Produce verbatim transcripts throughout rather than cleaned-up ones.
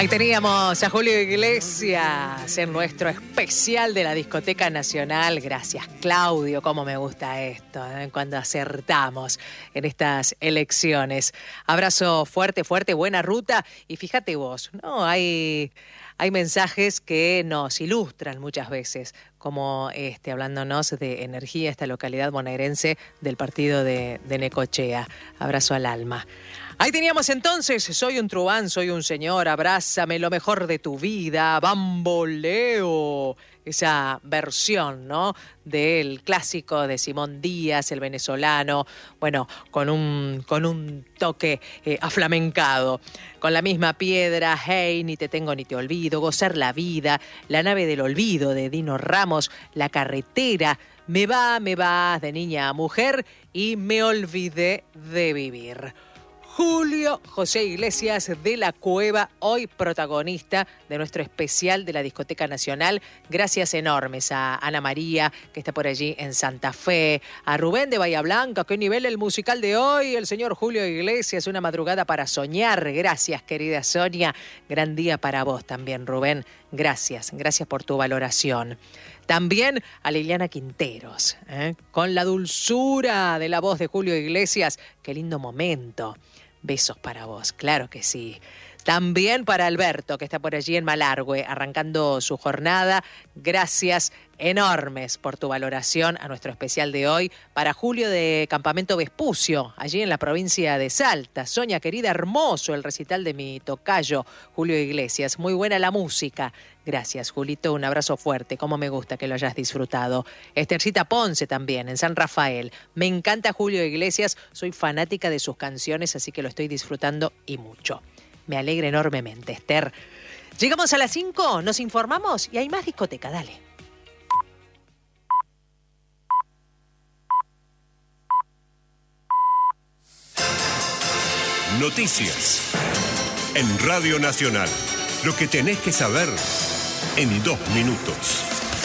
Ahí teníamos a Julio Iglesias en nuestro especial de la Discoteca Nacional. Gracias, Claudio. Cómo me gusta esto, ¿eh? Cuando acertamos en estas elecciones. Abrazo fuerte, fuerte, buena ruta. Y fíjate vos, ¿no? Hay, hay mensajes que nos ilustran muchas veces, como este, hablándonos de energía, esta localidad bonaerense del partido de, de Necochea. Abrazo al alma. Ahí teníamos entonces, soy un truán, soy un señor, abrázame lo mejor de tu vida, bamboleo. Esa versión, ¿no?, del clásico de Simón Díaz, el venezolano, bueno, con un, con un toque eh, aflamencado. Con la misma piedra, hey, ni te tengo ni te olvido, gozar la vida, la nave del olvido de Dino Ramos, la carretera, me va, me va, de niña a mujer y me olvidé de vivir. Julio José Iglesias de la Cueva, hoy protagonista de nuestro especial de la Discoteca Nacional. Gracias enormes a Ana María, que está por allí en Santa Fe, a Rubén de Bahía Blanca. ¿Qué nivel el musical de hoy? El señor Julio Iglesias, una madrugada para soñar. Gracias, querida Sonia. Gran día para vos también, Rubén. Gracias, gracias por tu valoración. También a Liliana Quinteros, ¿eh? Con la dulzura de la voz de Julio Iglesias. Qué lindo momento. Besos para vos, claro que sí. También para Alberto, que está por allí en Malargüe, arrancando su jornada. Gracias enormes por tu valoración a nuestro especial de hoy. Para Julio de Campamento Vespucio, allí en la provincia de Salta. Sonia, querida, hermoso el recital de mi tocayo, Julio Iglesias. Muy buena la música. Gracias, Julito, un abrazo fuerte. Cómo me gusta que lo hayas disfrutado. Estercita Ponce también, en San Rafael. Me encanta Julio Iglesias, soy fanática de sus canciones, así que lo estoy disfrutando y mucho. Me alegra enormemente, Esther. Llegamos a las cinco, nos informamos y hay más discoteca, dale. Noticias en Radio Nacional. Lo que tenés que saber en dos minutos.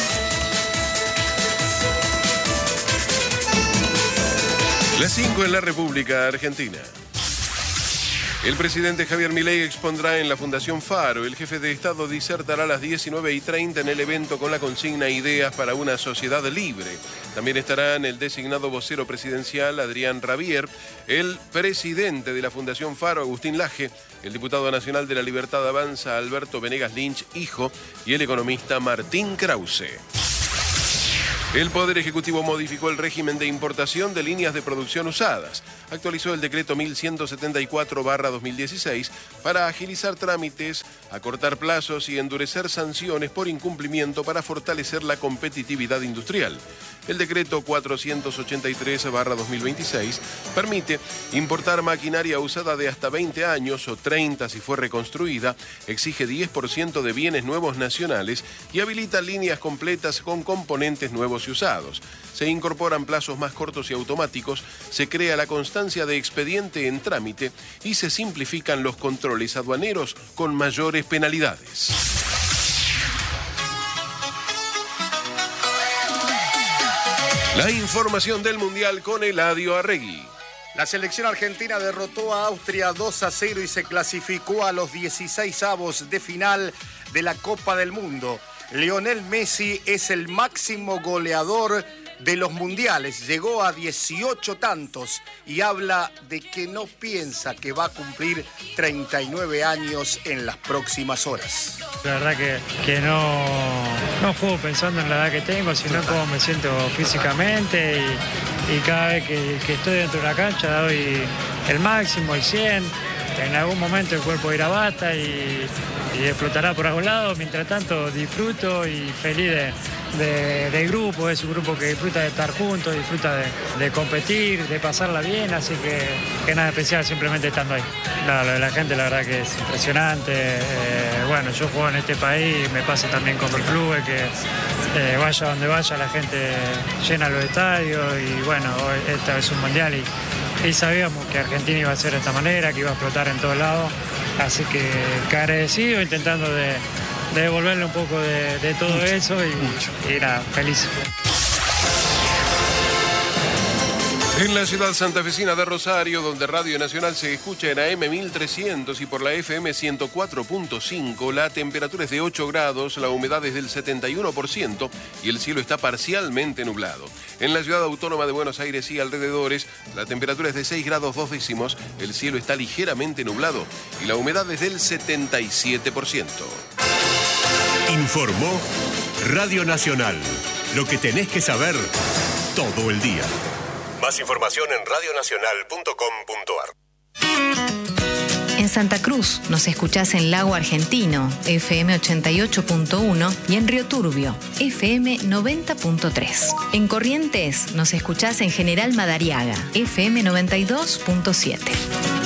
Las cinco en la República Argentina. El presidente Javier Milei expondrá en la Fundación Faro. El jefe de Estado disertará a las diecinueve y treinta en el evento con la consigna Ideas para una sociedad libre. También estarán el designado vocero presidencial Adrián Rabier, el presidente de la Fundación Faro Agustín Laje, el diputado nacional de la Libertad Avanza Alberto Venegas Lynch, hijo, y el economista Martín Krause. El Poder Ejecutivo modificó el régimen de importación de líneas de producción usadas. Actualizó el decreto mil ciento setenta y cuatro barra dos mil dieciséis para agilizar trámites, acortar plazos y endurecer sanciones por incumplimiento para fortalecer la competitividad industrial. El decreto cuatrocientos ochenta y tres barra dos mil veintiséis permite importar maquinaria usada de hasta veinte años o treinta si fue reconstruida, exige diez por ciento de bienes nuevos nacionales y habilita líneas completas con componentes nuevos y usados. Se incorporan plazos más cortos y automáticos, se crea la constancia de expediente en trámite y se simplifican los controles aduaneros con mayores penalidades. La información del Mundial con Eladio Arregui. La selección argentina derrotó a Austria dos a cero y se clasificó a los dieciseisavos de final de la Copa del Mundo. Lionel Messi es el máximo goleador de los mundiales, llegó a dieciocho tantos y habla de que no piensa que va a cumplir treinta y nueve años en las próximas horas. La verdad que, que no, no juego pensando en la edad que tengo, sino cómo me siento físicamente y, y cada vez que, que estoy dentro de la cancha doy el máximo, el cien. En algún momento el cuerpo irá basta y, y explotará por algún lado. Mientras tanto disfruto y feliz de, de, del grupo. Es un grupo que disfruta de estar juntos, disfruta de, de competir, de pasarla bien. Así que, que nada especial, simplemente estando ahí. La, la, la gente la verdad que es impresionante. Eh, bueno, yo juego en este país, me pasa también con mi club, que eh, vaya donde vaya la gente llena los estadios y bueno, esta es un mundial y Y sabíamos que Argentina iba a ser de esta manera, que iba a explotar en todos lados. Así que, que agradecido, intentando de, de devolverle un poco de, de todo mucho, eso y, mucho. y nada, feliz. En la ciudad santafesina de Rosario, donde Radio Nacional se escucha en A M mil trescientos y por la F M ciento cuatro punto cinco, la temperatura es de ocho grados, la humedad es del setenta y uno por ciento y el cielo está parcialmente nublado. En la ciudad autónoma de Buenos Aires y alrededores, la temperatura es de seis grados dos décimos, el cielo está ligeramente nublado y la humedad es del setenta y siete por ciento. Informó Radio Nacional. Lo que tenés que saber todo el día. Más información en radio nacional punto com punto a r. En Santa Cruz nos escuchás en Lago Argentino, F M ochenta y ocho punto uno, y en Río Turbio, F M noventa punto tres. En Corrientes nos escuchás en General Madariaga, F M noventa y dos punto siete.